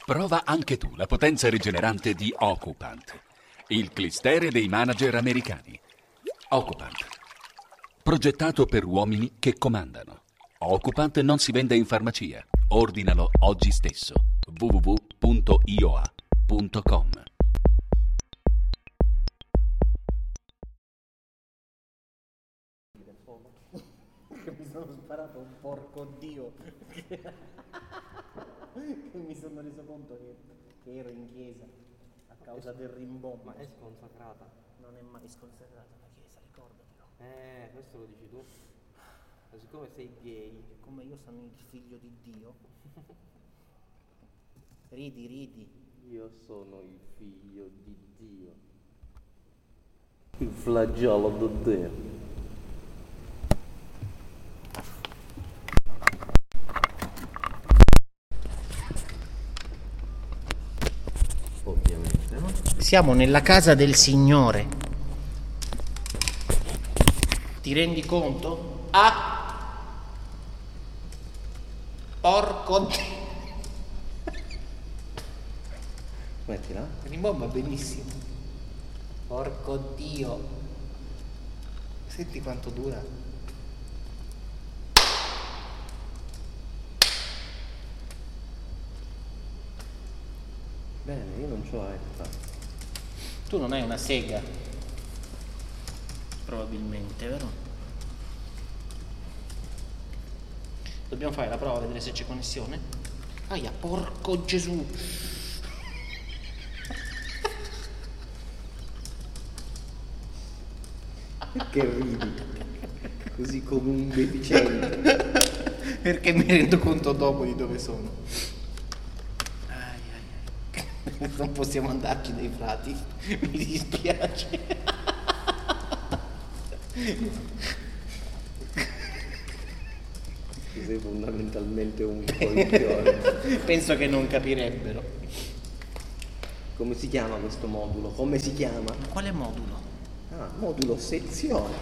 Prova anche tu la potenza rigenerante di Occupant, il clistere dei manager americani. Occupant, progettato per uomini che comandano. Occupant non si vende in farmacia. Ordinalo oggi stesso. www.ioa.com. Che mi sono sparato un porco Dio. Che mi sono reso conto che ero in chiesa a causa del rimbombo. Ma è sconsacrata. Non è mai sconsacrata la chiesa, ricordatelo. Questo lo dici tu. Ma siccome sei gay, Come io sono il figlio di Dio. Ridi. io sono il figlio di Dio. Il flagello di Dio. Ovviamente, no? Siamo nella casa del Signore. Ti rendi conto? Porco Dio. Mettila. La rimbomba benissimo. Porco Dio. Senti quanto dura. Bene, io non c'ho etta. Tu non hai una sega. Probabilmente, vero? Dobbiamo fare la prova, vedere se c'è connessione. Aia, porco Gesù. Perché ridi? Così come un deficiente. Perché mi rendo conto dopo di dove sono. Non possiamo andarci dai frati. Mi dispiace. Sei fondamentalmente un coglione. Penso che non capirebbero. Come si chiama questo modulo? Come si chiama? Quale modulo? Ah, modulo sezione.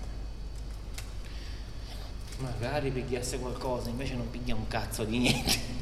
Magari pigliasse qualcosa, invece non piglia un cazzo di niente.